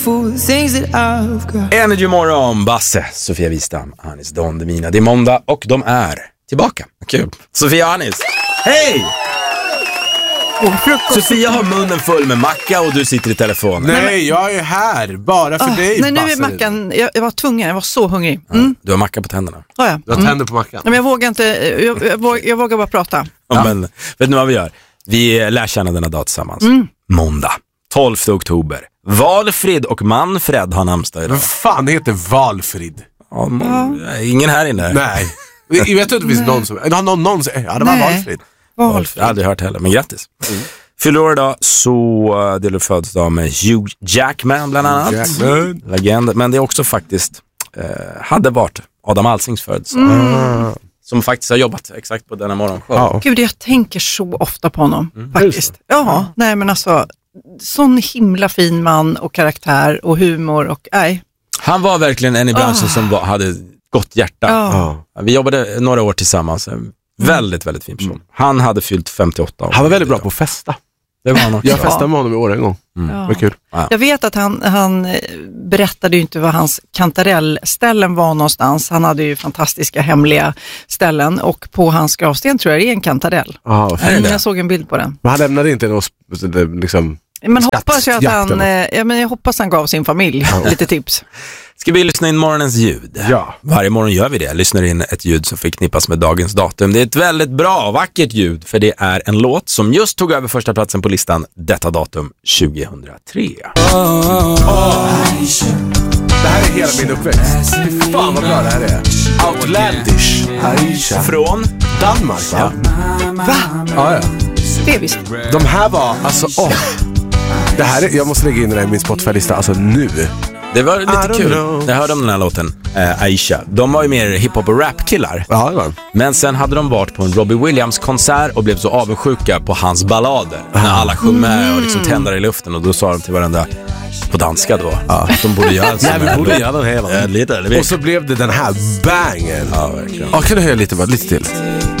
Energy morgon, Basse, Sofia Wistam, Anis Don Demina. Det är måndag och de är tillbaka. Kul. Sofia och Anis, hej! Sofia har munnen full med macka och du sitter i telefonen. Nej, jag är här bara för dig. Nej, nu är mackan, jag var tvungen, jag var så hungrig. Du har macka på tänderna. Ja. Du har tänder på mackan. Men jag vågar inte, jag vågar bara prata. Ja. Men vet ni vad vi gör? Vi lär känna denna dag tillsammans. Måndag, 12 oktober. Valfrid och Manfred har namnsdag idag. Vad fan heter Valfrid? Ingen här inne. Nej, jag vet inte om det finns någon som... Ja, det var Valfrid. Jag har aldrig hört heller, men grattis. Fyller år idag så delar födelsedag med Hugh Jackman bland annat. Legend. Men det är också faktiskt hade varit Adam Alsings födelsedag. Som faktiskt har jobbat exakt på denna morgonshow. Ja. Gud, jag tänker så ofta på honom faktiskt. Ja, nej men alltså sån himla fin man och karaktär och humor och Han var verkligen en i branschen som hade gott hjärta. Vi jobbade några år tillsammans. Väldigt, väldigt fin person. Han hade fyllt 58 år. Han var väldigt bra på att festa. Det var han också. Jag festade med honom i år en gång. Det var kul. Jag vet att han berättade ju inte vad hans kantarellställen var någonstans. Han hade ju fantastiska hemliga ställen och på hans gravsten tror jag det är en kantarell. Jag såg en bild på den. Men han lämnade inte något liksom... Men hoppas jag att jag hoppas han gav sin familj lite tips. Ska vi lyssna in morgonens ljud? Ja. Varje morgon gör vi det. Lyssnar in ett ljud som förknippas med dagens datum. Det är ett väldigt bra och vackert ljud, för det är en låt som just tog över första platsen på listan detta datum 2003. Det här är hela min uppväxt. Fan vad bra det här är. Outlandish. Aisha. Från Danmark, va? Va? Ja. Det visst. De här var, alltså, det här är, jag måste lägga in den här i min Spotify-lista, alltså nu. Det var lite kul. Jag hörde om den här låten, Aisha. De var ju mer hiphop och rap-killar. Ja, det var. Men sen hade de varit på en Robbie Williams-konsert och blev så avundsjuka på hans ballader. När alla sjöng med och liksom tändare i luften. Och då sa de till varandra på danska då att de borde göra vi borde göra det hela. Lite. Och så blev det den här bangen. Ja, verkligen. Kan du höra lite till?